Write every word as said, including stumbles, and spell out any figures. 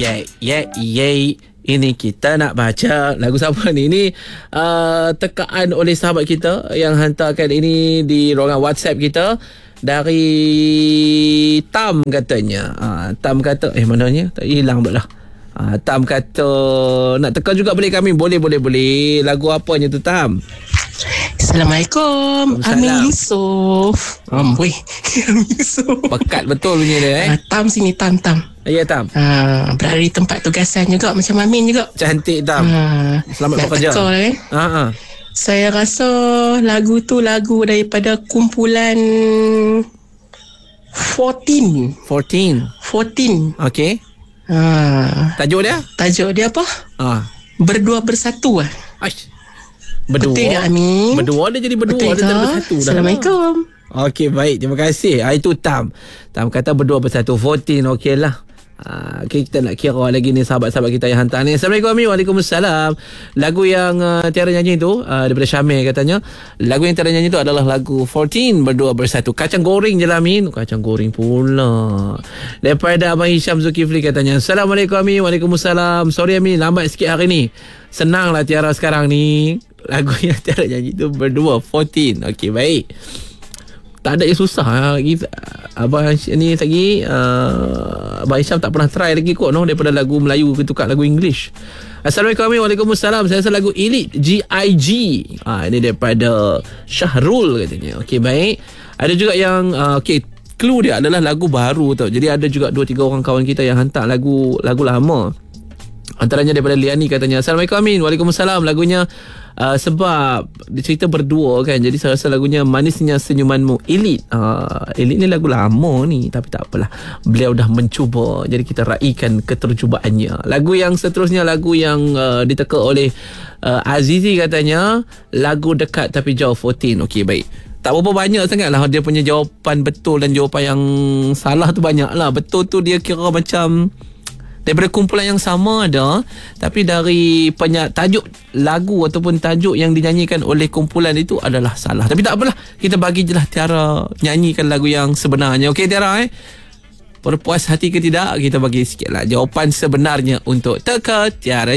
yeah, yeah, yeah. Ini kita nak baca lagu siapa ni? Ini uh, tekaan oleh sahabat kita yang hantarkan ini di ruangan WhatsApp kita dari Tam katanya. Uh, Tam kata, eh mananya? Tak hilang pula. Uh, Tam kata nak tekan juga boleh kami. Boleh, boleh, boleh. Lagu apanya tu Tam? Assalamualaikum, Amin Yusof. Amboi, Amin Yusof. Pekat betul punya dia eh. Uh, Tam sini, Tam, Tam. Ya Tam. Uh, berada di tempat tugasan juga macam Amin juga. Cantik Tam. Uh, Selamat bekerja. Nak tekor eh. Ha ah. Saya rasa lagu tu lagu daripada kumpulan fourteen. fourteen. fourteen. Okey. Uh, Tajuk dia? tajuk dia apa? Ah. Berdua bersatu ah. Aish. Berdua. Betul tak Amin? Berdua dia jadi berdua. Betul dia jadi ke? bersatu dah. Assalamualaikum. Okey, baik. Terima kasih. Ah, itu Tam. Tam kata berdua bersatu. fourteen. Okey lah. Ah, okay, kita nak kira lagi ni sahabat-sahabat kita yang hantar ni. Assalamualaikum Amin. Waalaikumsalam. Lagu yang uh, Tiara nyanyi tu uh, daripada Syamil katanya. Lagu yang Tiara nyanyi tu adalah lagu fourteen, Berdua Bersatu. Kacang goreng je lah Amin. Kacang goreng pula. Daripada Abang Hisham Zulkifli katanya. Assalamualaikum Amin. Waalaikumsalam. Sorry Amin, lambat sikit hari ni. Senang lah Tiara sekarang ni. Lagu yang Tiara nyanyi tu berdua fourteen. Okey, baik. Tak ada yang susah lagi. Abang ni lagi uh, Abang Hisham tak pernah try lagi kot no, daripada lagu Melayu ke tukar lagu English. Assalamualaikum. Waalaikumsalam. Saya rasa lagu Elite G I G. Ha, ini daripada Syahrul katanya. Okey, baik. Ada juga yang uh, okey, clue dia adalah lagu baru tau. Jadi ada juga dua tiga orang kawan kita yang hantar lagu lagu lama. Antaranya daripada Liani katanya. Assalamualaikum Amin. Waalaikumsalam. Lagunya uh, sebab dia cerita berdua kan, jadi saya rasa lagunya Manisnya Senyumanmu. Elite. uh, Elite ni lagu lama ni, tapi tak apalah, beliau dah mencuba, jadi kita raikan ketercubaannya. Lagu yang seterusnya, lagu yang uh, diteka oleh uh, Azizi katanya, lagu Dekat Tapi Jauh fourteen. Okey, baik. Tak berapa banyak sangat lah dia punya jawapan betul dan jawapan yang salah tu banyak lah. Betul tu dia kira macam daripada kumpulan yang sama ada, tapi dari penyak tajuk lagu ataupun tajuk yang dinyanyikan oleh kumpulan itu adalah salah. Tapi tak apalah, kita bagi je lah Tiara nyanyikan lagu yang sebenarnya. Okey Tiara eh, berpuas hati ke tidak, kita bagi sikit lah jawapan sebenarnya untuk teka Tiara.